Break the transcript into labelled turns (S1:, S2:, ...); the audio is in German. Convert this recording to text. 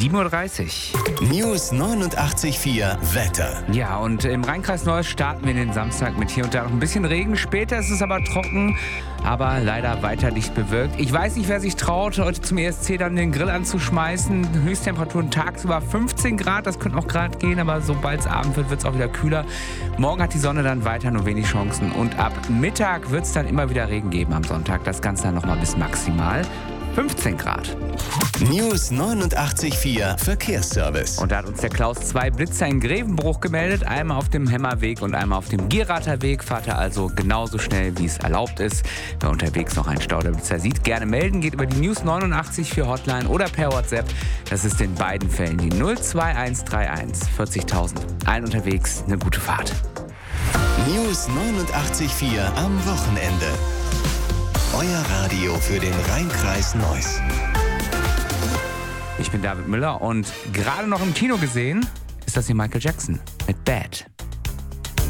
S1: 7.30 Uhr.
S2: News 89.4 Wetter.
S1: Ja, und im Rheinkreis Neuss starten wir den Samstag mit hier und da noch ein bisschen Regen. Später ist es aber trocken, aber leider weiter dicht bewölkt. Ich weiß nicht, wer sich traut, heute zum ESC dann den Grill anzuschmeißen. Höchsttemperaturen tagsüber 15 Grad, das könnte auch gerade gehen, aber sobald es Abend wird, wird es auch wieder kühler. Morgen hat die Sonne dann weiter nur wenig Chancen und ab Mittag wird es dann immer wieder Regen geben am Sonntag. Das Ganze dann nochmal bis maximal 15 Grad.
S2: News 89.4 Verkehrsservice.
S1: Und da hat uns der Klaus 2 Blitzer in Grevenbruch gemeldet. Einmal auf dem Hemmerweg und einmal auf dem Gierrather Weg. Fahrt ihr also genauso schnell, wie es erlaubt ist. Wer unterwegs noch einen Stauderblitzer sieht, gerne melden. Geht über die News 89.4 Hotline oder per WhatsApp. Das ist in beiden Fällen die 02131 40.000. Allen unterwegs eine gute Fahrt.
S2: News 89.4 am Wochenende. Euer Radio für den Rheinkreis Neuss.
S1: Ich bin David Müller und gerade noch im Kino gesehen ist das hier Michael Jackson mit Bad.